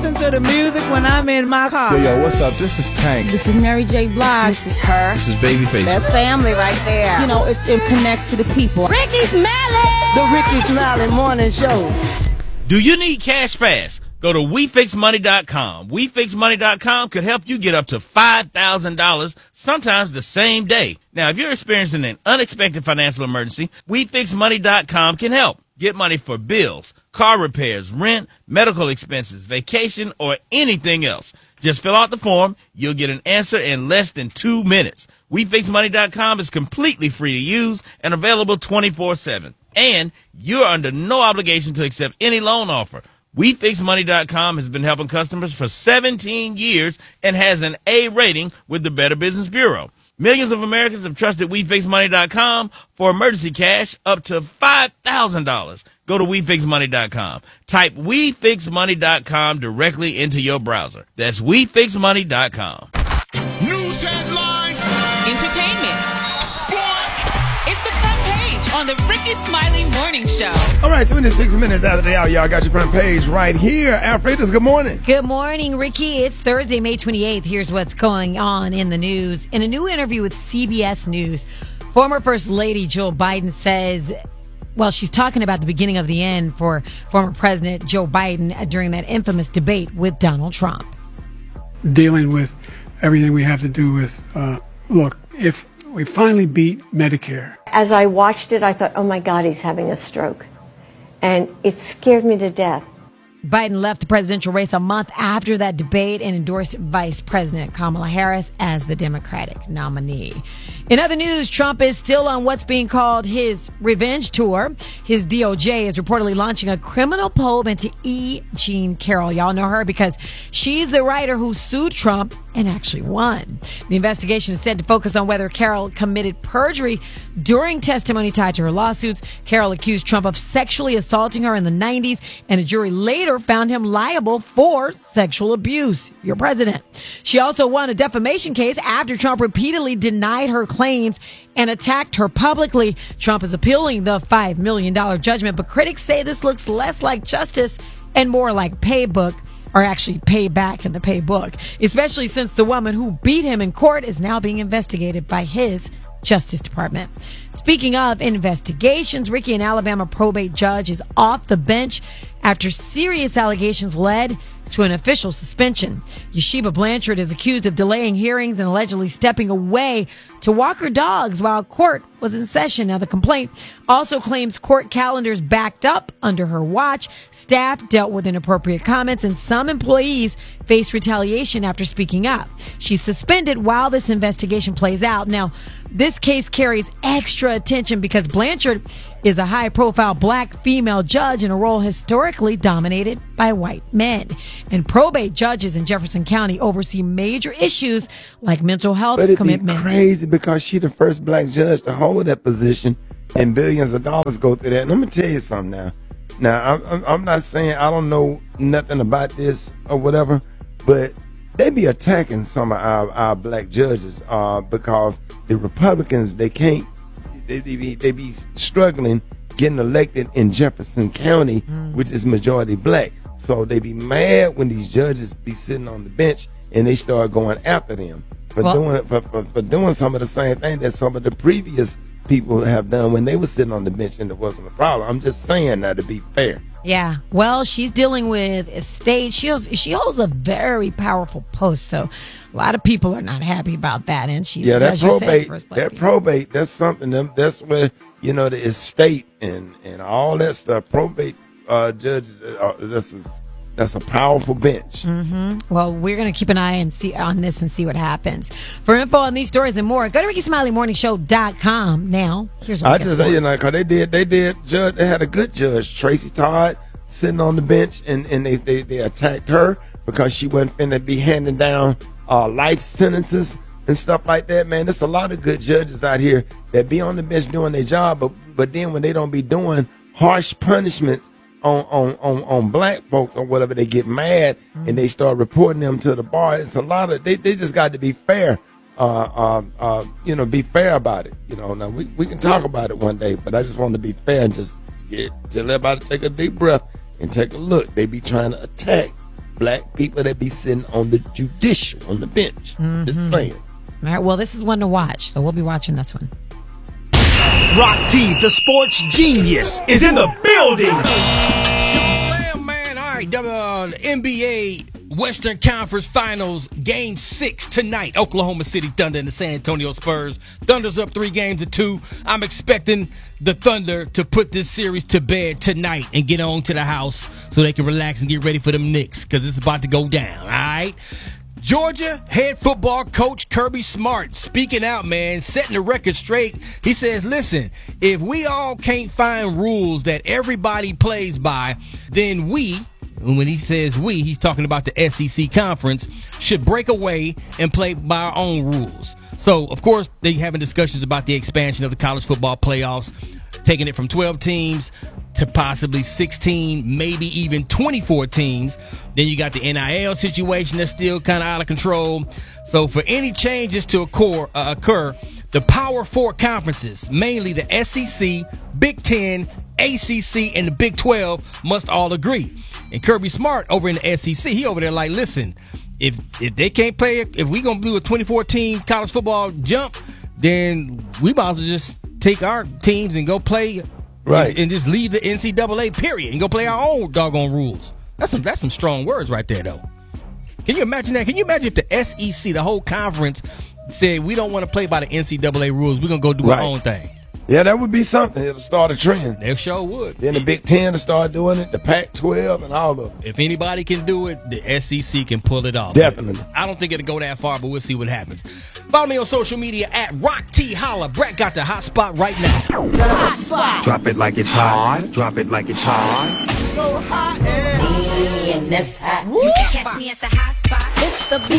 listen to the music when I'm in my car. Yo, what's up? This is Tank. This is Mary J. Blige. This is her. This is Babyface. That's family right there. You know, it connects to the people. Ricky Smiley! The Ricky Smiley Morning Show. Do you need cash fast? Go to WeFixMoney.com. WeFixMoney.com could help you get up to $5,000, sometimes the same day. Now, if you're experiencing an unexpected financial emergency, WeFixMoney.com can help. Get money for bills, car repairs, rent, medical expenses, vacation, or anything else. Just fill out the form. You'll get an answer in less than 2 minutes. WeFixMoney.com is completely free to use and available 24/7. And you're under no obligation to accept any loan offer. WeFixMoney.com has been helping customers for 17 years and has an A rating with the Better Business Bureau. Millions of Americans have trusted WeFixMoney.com for emergency cash up to $5,000. Go to WeFixMoney.com. Type WeFixMoney.com directly into your browser. That's WeFixMoney.com. News headlines. Entertainment. Sports. It's the front page on the Ricky Smiley Morning Show. All right, 26 minutes after the hour, y'all got your front page right here. Alfreda's, good morning. Good morning, Ricky. It's Thursday, May 28th. Here's what's going on in the news. In a new interview with CBS News, former First Lady Jill Biden says, well, she's talking about the beginning of the end for former President Joe Biden during that infamous debate with Donald Trump. Dealing with everything we have to do with, look, if we finally beat Medicare. As I watched it, I thought, oh my God, he's having a stroke. And it scared me to death. Biden left the presidential race a month after that debate and endorsed Vice President Kamala Harris as the Democratic nominee. In other news, Trump is still on what's being called his revenge tour. His DOJ is reportedly launching a criminal probe into E. Jean Carroll. Y'all know her because she's the writer who sued Trump and actually won. The investigation is said to focus on whether Carroll committed perjury during testimony tied to her lawsuits. Carroll accused Trump of sexually assaulting her in the 90s, and a jury later found him liable for sexual abuse. Your president. She also won a defamation case after Trump repeatedly denied her claims and attacked her publicly. Trump is appealing the $5 million judgment, but critics say this looks less like justice and more like payback, or actually payback in the paybook, especially since the woman who beat him in court is now being investigated by his Justice Department. Speaking of investigations, Ricky, an Alabama probate judge, is off the bench after serious allegations led to an official suspension. Yeshiba Blanchard is accused of delaying hearings and allegedly stepping away to walk her dogs while court was in session. Now, the complaint also claims court calendars backed up under her watch, staff dealt with inappropriate comments, and some employees faced retaliation after speaking up. She's suspended while this investigation plays out. Now, this case carries extra attention because Blanchard is a high-profile black female judge in a role historically dominated by white men. And probate judges in Jefferson County oversee major issues like mental health commitments. But it'd be crazy because she's the first black judge to hold that position and billions of dollars go through that. And let me tell you something now. Now, I'm not saying I don't know nothing about this or whatever, but they be attacking some of our black judges because the Republicans, they be struggling getting elected in Jefferson County, which is majority black. So they be mad when these judges be sitting on the bench and they start going after them for doing some of the same thing that some of the previous people have done when they were sitting on the bench and it wasn't a problem. I'm just saying that to be fair. Yeah, well, she's dealing with estate. She holds a very powerful post, so a lot of people are not happy about that. And she's probate. That's something. That's where the estate and all that stuff. Probate judges. That's a powerful bench. Mm-hmm. Well, we're going to keep an eye on this and see what happens. For info on these stories and more, go to RickySmileyMorningShow.com. Now, here's what because they had a good judge, Tracy Todd, sitting on the bench, and they attacked her because she wasn't finna be handing down life sentences and stuff like that. Man, there's a lot of good judges out here that be on the bench doing their job, but then when they don't be doing harsh punishments on black folks or whatever, they get mad and they start reporting them to the bar. It's a lot of they just got to be fair, be fair about it. Now we can talk about it one day, but I just want to be fair and just tell everybody to take a deep breath and take a look. They be trying to attack black people that be sitting on the on the bench. Just saying. All right, well, this is one to watch, so we'll be watching this one. Rock T, the sports genius, is in the building. Man, all right, the NBA Western Conference Finals, Game 6 tonight. Oklahoma City Thunder and the San Antonio Spurs. Thunder's up 3-2. I'm expecting the Thunder to put this series to bed tonight and get on to the house so they can relax and get ready for them Knicks, because it's about to go down, all right? Georgia head football coach Kirby Smart speaking out, man, setting the record straight. He says, listen, if we all can't find rules that everybody plays by, then we, when he says we, he's talking about the SEC conference, should break away and play by our own rules. So, of course, they're having discussions about the expansion of the college football playoffs, taking it from 12 teams to possibly 16, maybe even 24 teams. Then you got the NIL situation that's still kind of out of control. So for any changes to occur, the Power Four conferences, mainly the SEC, Big Ten, ACC, and the Big 12, must all agree. And Kirby Smart over in the SEC, he over there like, listen, if they can't play, if we gonna do a 24-team college football jump, then we might as well just take our teams and go play. Right. And just leave the NCAA, period, and go play our own doggone rules. That's some strong words right there, though. Can you imagine that? Can you imagine if the SEC, the whole conference, said we don't want to play by the NCAA rules, we're going to go do our own thing? Yeah, that would be something. It'll start a trend. They sure would. Then the Big Ten will start doing it, the Pac-12 and all of them. If anybody can do it, the SEC can pull it off. Definitely. I don't think it'll go that far, but we'll see what happens. Follow me on social media at Rock T Holla. Brett got the hot spot right now. The hot spot. Drop it like it's hot. Drop it like it's hot. So hot and that's hot. You can catch me at the hot spot. It's the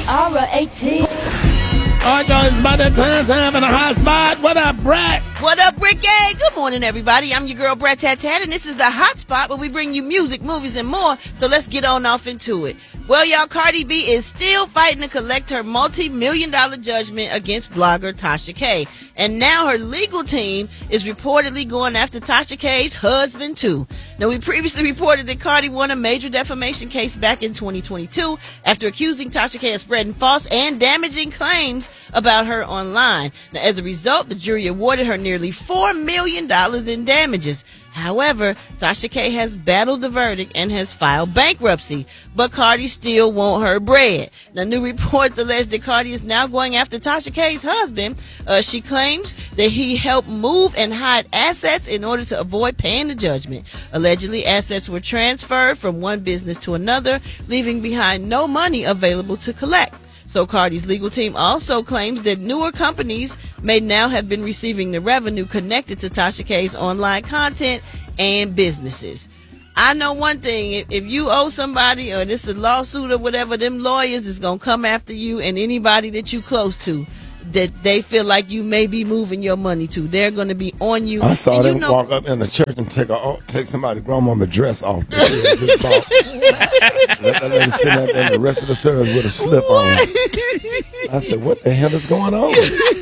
BR18. All right, y'all, it's about that time in a hot spot. What up, Brett? What up, Ricky? Good morning, everybody. I'm your girl, Brett Tat Tat, and this is the Hot Spot, where we bring you music, movies, and more. So let's get on off into it. Well, y'all, Cardi B is still fighting to collect her multi-million-dollar judgment against blogger Tasha K. And now her legal team is reportedly going after Tasha K's husband, too. Now, we previously reported that Cardi won a major defamation case back in 2022 after accusing Tasha K of spreading false and damaging claims about her online. Now, as a result, the jury awarded her nearly $4 million in damages. However, Tasha K has battled the verdict and has filed bankruptcy, but Cardi still wants her bread. Now, new reports allege that Cardi is now going after Tasha K's husband. She claims that he helped move and hide assets in order to avoid paying the judgment. Allegedly, assets were transferred from one business to another, leaving behind no money available to collect. So Cardi's legal team also claims that newer companies may now have been receiving the revenue connected to Tasha K's online content and businesses. I know one thing, if you owe somebody or this is a lawsuit or whatever, them lawyers is going to come after you and anybody that you close to that they feel like you may be moving your money to. They're going to be on you. I saw them walk up in the church and take somebody's grandmama's dress off. Let them sit up there the rest of the service with a slip on. I said, what the hell is going on?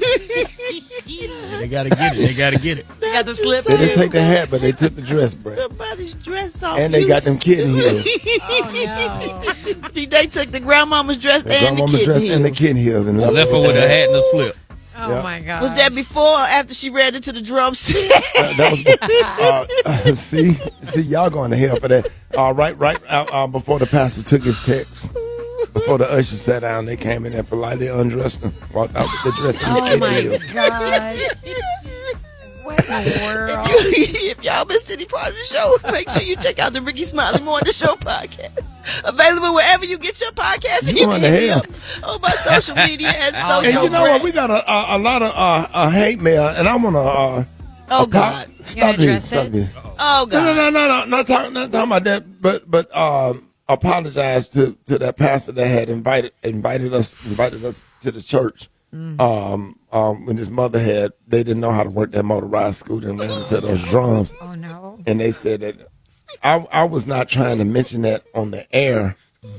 They got to get it. They got to get it. They got the slip. They didn't take the hat, but they took the dress, Brett. Somebody's dress off. And they got them kitten heels. Oh, no. They took the grandmama's dress and the kitten heels. And left her with a hat and a slip. Oh, my God. Was that before or after she ran into the drumstick? That was see, y'all going to hell for that. Right before the pastor took his text. Before the usher sat down, they came in there politely undressed and walked out with the dress and the kitten heels. God. What in the world? If y'all missed any part of the show, make sure you check out the Ricky Smiley Morning Show podcast. Available wherever you get your podcast. You can hit me up on my social media at social. And you know what? We got a lot of hate mail, and I want to. Oh God! Stop it! Oh God! No! Not talking about that, but apologize to that pastor that had invited us to the church. When his mother they didn't know how to work that motorized scooter and ran into those drums. Oh no! And they said that I was not trying to mention that on the air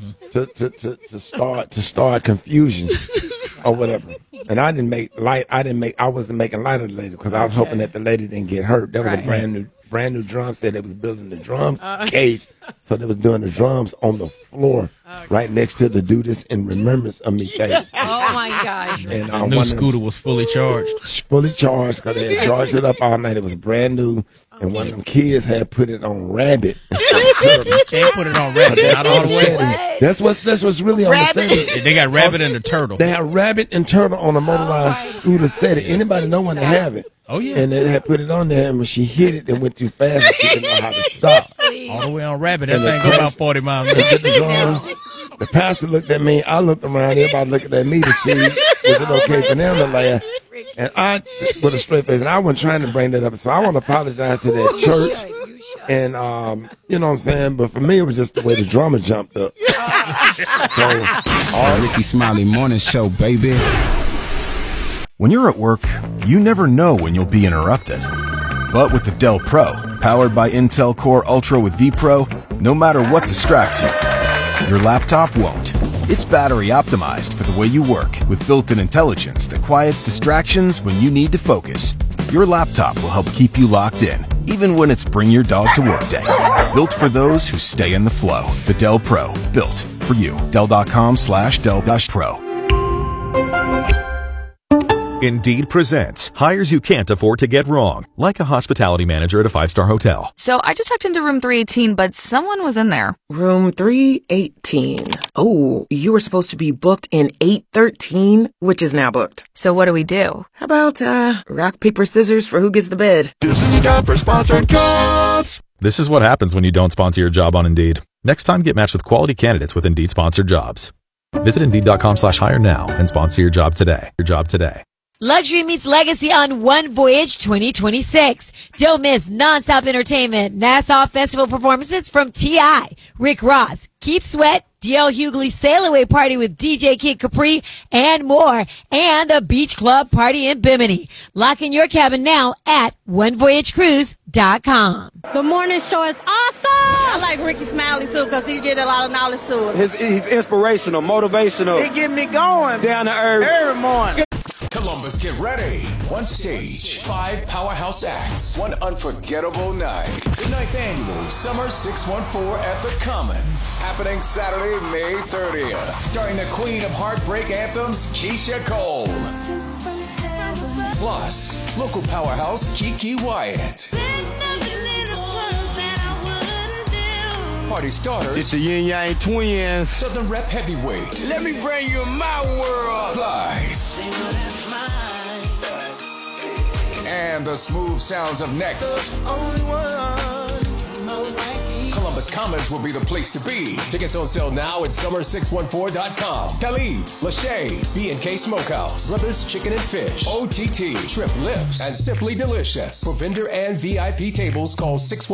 to start confusion or whatever. And I wasn't making light of the lady because I was hoping that the lady didn't get hurt. That was a brand new brand new drum set. They was building the drums cage. So they was doing the drums on the floor right next to the Do This in Remembrance of Me cage. Oh, my gosh. And The new scooter was fully charged. Fully charged because they had charged it up all night. It was brand new. And one of them kids had put it on Rabbit instead of Turtle. You can't put it on Rabbit. Not all the way. That's what's really on the set. They got Rabbit and the Turtle. They have Rabbit and Turtle on a motorized scooter set. Anybody know when to have it? Oh, yeah. And they had put it on there, and when she hit it, it went too fast, and she didn't know how to stop. All the way on Rabbit. That thing go about 40 miles an hour. The pastor looked at me. I looked around. Everybody looking at me to see was it okay for them to laugh. And I, with a straight face, and I wasn't trying to bring that up. So I want to apologize to that church. And, you know what I'm saying? But for me, it was just the way the drummer jumped up. Ricky Smiley Morning Show, baby. When you're at work, you never know when you'll be interrupted. But with the Dell Pro, powered by Intel Core Ultra with vPro, no matter what distracts you, your laptop won't. It's battery optimized for the way you work with built-in intelligence that quiets distractions when you need to focus. Your laptop will help keep you locked in, even when it's bring your dog to work day. Built for those who stay in the flow. The Dell Pro, built for you. Dell.com/Dell-Pro. Indeed presents hires you can't afford to get wrong, like a hospitality manager at a 5-star hotel. So I just checked into room 318, but someone was in there. Room 318. Oh, you were supposed to be booked in 813, which is now booked. So what do we do? How about, rock, paper, scissors for who gets the bed? This is a job for sponsored jobs. This is what happens when you don't sponsor your job on Indeed. Next time, get matched with quality candidates with Indeed sponsored jobs. Visit Indeed.com/hire now and sponsor your job today. Luxury meets legacy on One Voyage 2026. Don't miss nonstop entertainment, Nassau Festival performances from T.I., Rick Ross, Keith Sweat, D.L. Hughley Sail Away Party with DJ Kid Capri, and more, and the Beach Club Party in Bimini. Lock in your cabin now at OneVoyageCruise.com. The morning show is awesome. I like Ricky Smiley, too, because he get a lot of knowledge to us. He's inspirational, motivational. He get me going. Down to earth. Every morning. Columbus, get ready. One stage, 5 powerhouse acts, one unforgettable night. The 9th annual Summer 614 at the Commons. Happening Saturday, May 30th. Starring the queen of heartbreak anthems, Keisha Cole. Plus, local powerhouse, Kiki Wyatt. Party starters. It's the Yin Yang Twins. Southern Rep Heavyweight. Let me bring you my world. Flies. And the smooth sounds of Next. Columbus Commons will be the place to be. Tickets on sale now at summer614.com. Talib's, Lachey's, B&K Smokehouse, Brothers Chicken and Fish, OTT, Trip Lips, and Simply Delicious. For vendor and VIP tables, call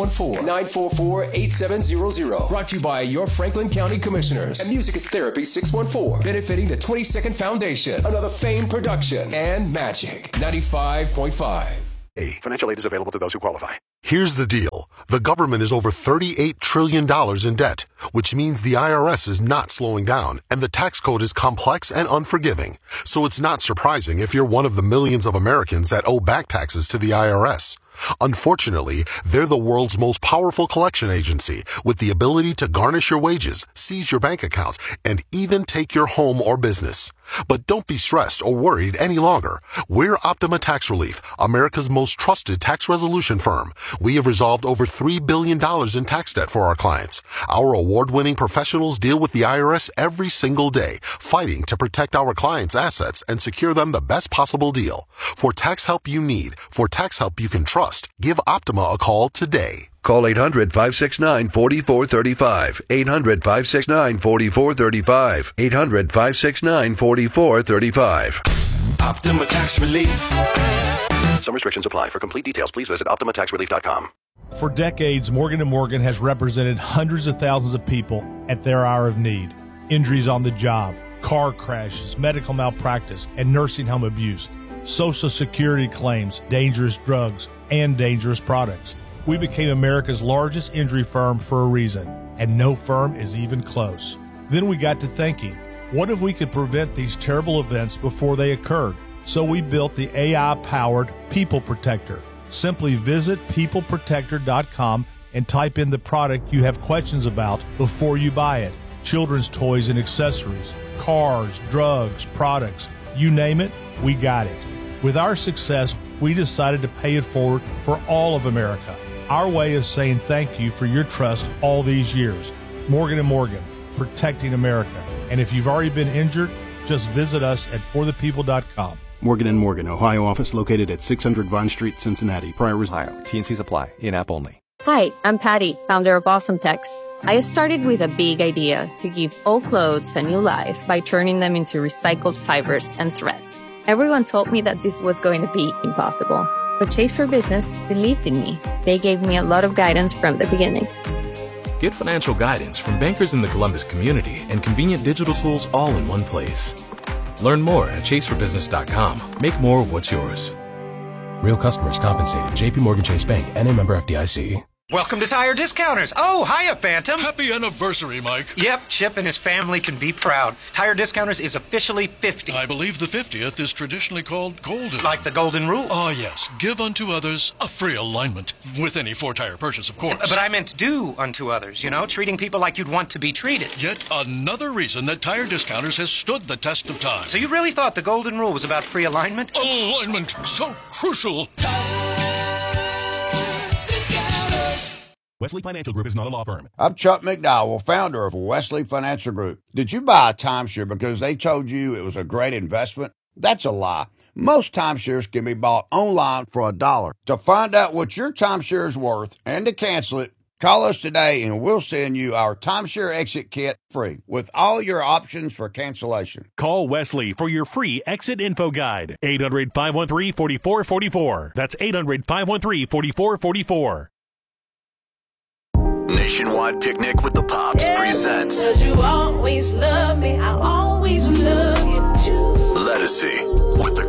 614-944-8700. Brought to you by your Franklin County Commissioners and Music is Therapy 614. Benefiting the 22nd Foundation, another Fame production, and Magic 95.5. Financial aid is available to those who qualify. Here's the deal. The government is over $38 trillion in debt, which means the IRS is not slowing down, and the tax code is complex and unforgiving. So it's not surprising if you're one of the millions of Americans that owe back taxes to the IRS. Unfortunately, they're the world's most powerful collection agency with the ability to garnish your wages, seize your bank accounts, and even take your home or business. But don't be stressed or worried any longer. We're Optima Tax Relief, America's most trusted tax resolution firm. We have resolved over $3 billion in tax debt for our clients. Our award-winning professionals deal with the IRS every single day, fighting to protect our clients' assets and secure them the best possible deal. For tax help you need, for tax help you can trust, give Optima a call today. Call 800-569-4435. 800-569-4435. 800-569-4435. Optima Tax Relief. Some restrictions apply. For complete details, please visit OptimaTaxRelief.com. For decades, Morgan & Morgan has represented hundreds of thousands of people at their hour of need. Injuries on the job, car crashes, medical malpractice, and nursing home abuse, Social Security claims, dangerous drugs, and dangerous products. We became America's largest injury firm for a reason, and no firm is even close. Then we got to thinking, what if we could prevent these terrible events before they occurred? So we built the AI-powered People Protector. Simply visit peopleprotector.com and type in the product you have questions about before you buy it. Children's toys and accessories, cars, drugs, products, you name it, we got it. With our success, we decided to pay it forward for all of America. Our way of saying thank you for your trust all these years. Morgan & Morgan, protecting America. And if you've already been injured, just visit us at forthepeople.com. Morgan & Morgan, Ohio office located at 600 Vine Street, Cincinnati. Prior Ohio. TNCs apply. In-app only. Hi, I'm Patty, founder of Awesome Tex. I started with a big idea to give old clothes a new life by turning them into recycled fibers and threads. Everyone told me that this was going to be impossible. But Chase for Business believed in me. They gave me a lot of guidance from the beginning. Get financial guidance from bankers in the Columbus community and convenient digital tools all in one place. Learn more at chaseforbusiness.com. Make more of what's yours. Real customers compensated. JP Morgan Chase Bank, and a member FDIC. Welcome to Tire Discounters. Oh, hiya, Phantom. Happy anniversary, Mike. Yep, Chip and his family can be proud. Tire Discounters is officially 50. I believe the 50th is traditionally called golden. Like the golden rule? Oh, yes. Give unto others a free alignment. With any 4-tire purchase, of course. But I meant do unto others, you know, treating people like you'd want to be treated. Yet another reason that Tire Discounters has stood the test of time. So you really thought the golden rule was about free alignment? Alignment, so crucial. Wesley Financial Group is not a law firm. I'm Chuck McDowell, founder of Wesley Financial Group. Did you buy a timeshare because they told you it was a great investment? That's a lie. Most timeshares can be bought online for $1. To find out what your timeshare is worth and to cancel it, call us today and we'll send you our timeshare exit kit free with all your options for cancellation. Call Wesley for your free exit info guide. 800-513-4444. That's 800-513-4444. Nationwide Picnic with the Pops presents 'Cause you always love me, I always love you too. Lettucey with the